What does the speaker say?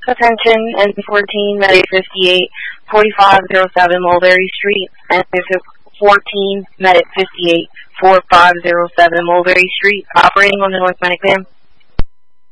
Attention, N14, Medic 58, 4507 Mulberry Street, N14, Medic 58, 4507 Mulberry Street, operating on the North Medic van.